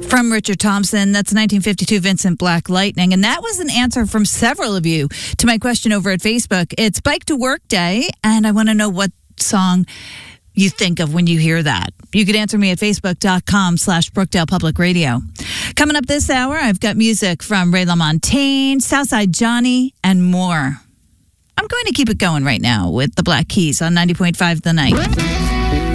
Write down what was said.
From Richard Thompson, that's 1952 Vincent Black Lightning. And that was an answer from several of you to my question over at Facebook. It's Bike to Work Day, and I want to know what song you think of when you hear that. You could answer me at facebook.com/Brookdale Public Radio. Coming up this hour, I've got music from Ray LaMontagne, Southside Johnny, and more. I'm going to keep it going right now with the Black Keys on 90.5 The Night.